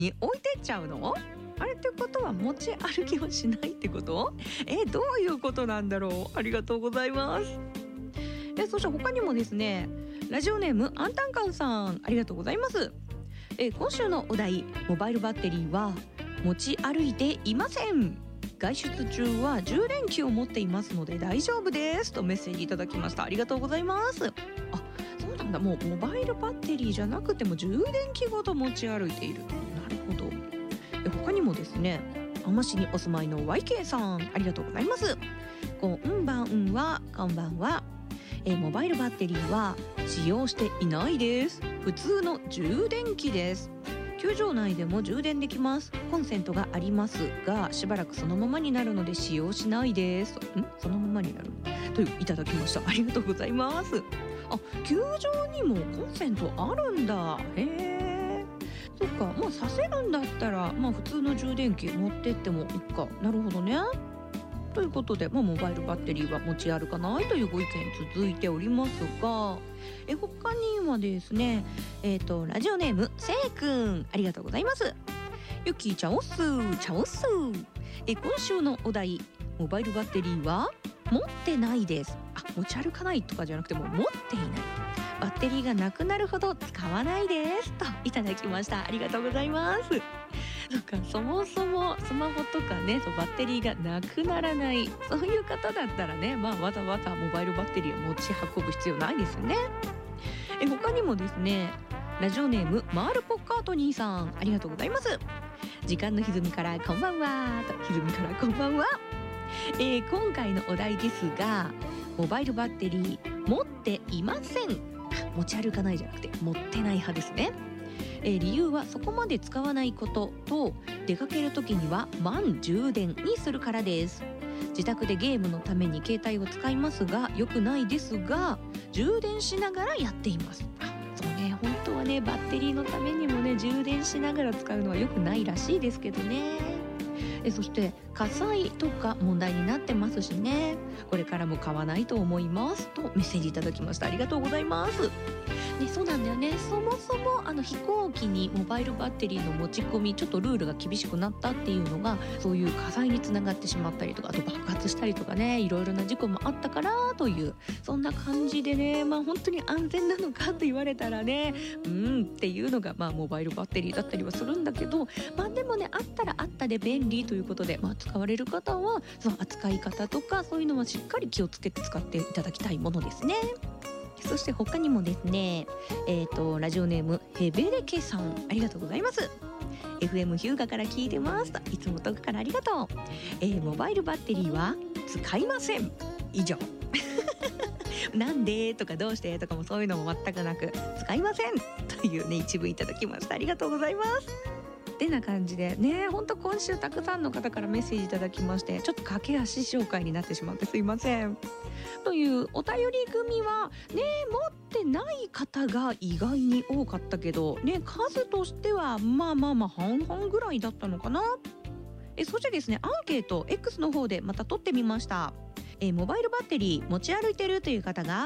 に置いてっちゃうの？あれってことは持ち歩きをしないってこと？どういうことなんだろう。ありがとうございます。そして他にもですね、ラジオネームアンタンカウさん、ありがとうございます。今週のお題、モバイルバッテリーは持ち歩いていません。外出中は充電器を持っていますので大丈夫ですとメッセージいただきました。ありがとうございます。そうなんだ、もうモバイルバッテリーじゃなくても充電器ごと持ち歩いている。なるほど。他にもですね、網走にお住まいの YK さん、ありがとうございます。こんばんは。モバイルバッテリーは使用していないです。普通の充電器です。球場内でも充電できます。コンセントがありますがしばらくそのままになるので使用しないです。そのままになるといただきました。ありがとうございます。球場にもコンセントあるんだ。そっか、させるんだったら普通の充電器持ってってもいいか。なるほどね。ということで、モバイルバッテリーは持ち歩かないというご意見続いておりますが、他にはですね、ラジオネームせいくん、ありがとうございます。ゆきちゃおっす。今週のお題、モバイルバッテリーは持ってないです。持ち歩かないとかじゃなくても持っていない。バッテリーがなくなるほど使わないですといただきました。ありがとうございます。そもそもスマホとかね、バッテリーがなくならない、そういう方だったらね、わざわざモバイルバッテリーを持ち運ぶ必要ないですよね。他にもですね、ラジオネームマールポッカートニーさん、ありがとうございます。時間の歪みからこんばんはと、歪みからこんばんは。今回のお題ですが、モバイルバッテリー持っていません。持ち歩かないじゃなくて持ってない派ですね。理由はそこまで使わないことと、出かける時には満充電にするからです。自宅でゲームのために携帯を使いますが良くないですが、充電しながらやっています。そうね、本当はね、バッテリーのためにもね、充電しながら使うのは良くないらしいですけどね。そして火災とか問題になってますしね、これからも買わないと思いますとメッセージいただきました。ありがとうございます。そうなんだよね。そもそも飛行機にモバイルバッテリーの持ち込み、ちょっとルールが厳しくなったっていうのが、そういう火災につながってしまったりとか、あと爆発したりとかね、いろいろな事故もあったからという、そんな感じでね、本当に安全なのかと言われたらね、っていうのがモバイルバッテリーだったりはするんだけど、でもね、あったらあったで便利ということで、使われる方はその扱い方とかそういうのはしっかり気をつけて使っていただきたいものですね。そして他にもですね、ラジオネームヘベレケさん、ありがとうございます。 FM ヒューガから聞いてますと、いつも遠くからありがとう。モバイルバッテリーは使いません。以上なんでとかどうしてとかもそういうのも全くなく、使いませんというね、一文いただきました。ありがとうございます。てな感じでね、ほんと今週たくさんの方からメッセージいただきまして、ちょっと駆け足紹介になってしまってすいません。というお便り組はね、持ってない方が意外に多かったけどね、数としては半々ぐらいだったのかな。そしてですね、アンケート X の方でまた取ってみました。モバイルバッテリー持ち歩いてるという方が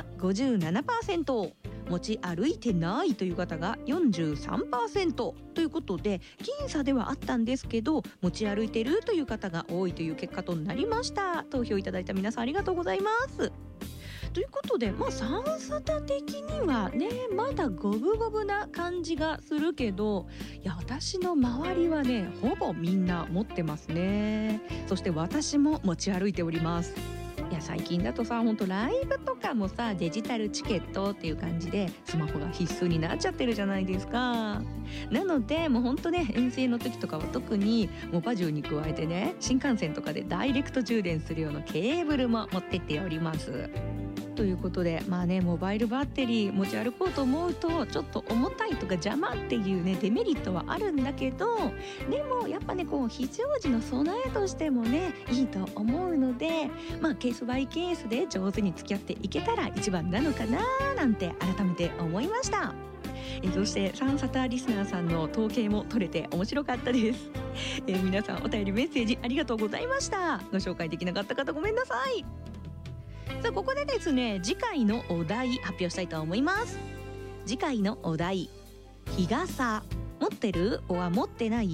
57%、持ち歩いてないという方が 43% ということで、僅差ではあったんですけど、持ち歩いてるという方が多いという結果となりました。投票いただいた皆さんありがとうございます。ということで、サンサタ的にはね、まだ五分五分な感じがするけど、いや、私の周りはね、ほぼみんな持ってますね。そして私も持ち歩いております。いや、最近だとさ、ほんとライブとかもさ、デジタルチケットっていう感じでスマホが必須になっちゃってるじゃないですか。なのでもうほんとね、遠征の時とかは特にモバ充に加えてね、新幹線とかでダイレクト充電するようなケーブルも持ってっております。ということで、モバイルバッテリー持ち歩こうと思うとちょっと重たいとか邪魔っていうね、デメリットはあるんだけど、でもやっぱね、非常時の備えとしてもね、いいと思うので、ケースバイケースで上手に付き合っていけたら一番なのかななんて改めて思いました。そしてサンサタリスナーさんの統計も取れて面白かったです。皆さんお便りメッセージありがとうございました。ご紹介できなかった方ごめんなさい。さあ、ここでですね、次回のお題発表したいと思います。次回のお題、日傘持ってるは持ってない